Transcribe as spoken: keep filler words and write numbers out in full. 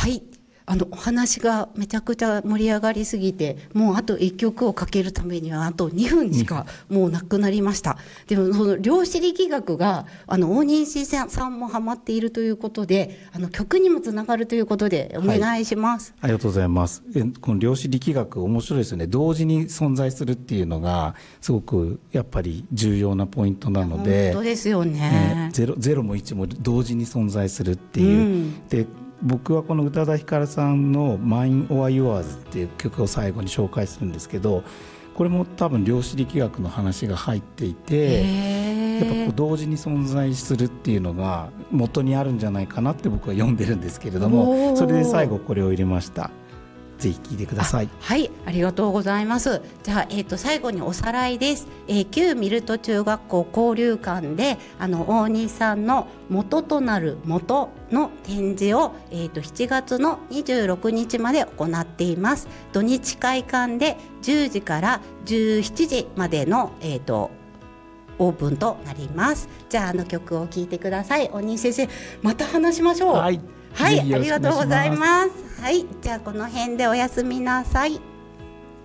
はい、あのお話がめちゃくちゃ盛り上がりすぎて、もうあといっきょくをかけるためにはあとにふんしかもうなくなりました。でもその量子力学があの大西さんもハマっているということで、あの曲にもつながるということでお願いします。 はい、ありがとうございます。えこの量子力学面白いですよね。同時に存在するっていうのがすごくやっぱり重要なポイントなので、 本当ですよね。 ね、ゼロ、ゼロもいちも同時に存在するっていう、うん、で僕はこの宇多田ヒカルさんの Mine or Yours っていう曲を最後に紹介するんですけど、これも多分量子力学の話が入っていて、やっぱこう同時に存在するっていうのが元にあるんじゃないかなって僕は読んでるんですけれども、それで最後これを入れました。ぜひ聴いてください。 はい、ありがとうございます。じゃあ、えー、と最後におさらいです。えー、旧ミルト中学校交流館であの大西さんの元となる元の展示を、えー、としちがつのにじゅうろくにちまで行っています。土日会館でじゅうじからじゅうしちじまでの、えー、とオープンとなります。じゃあ、あの曲を聴いてください。大西先生、また話しましょう。 はい、 はい、ありがとうございます。はい、じゃあこの辺でおやすみなさい。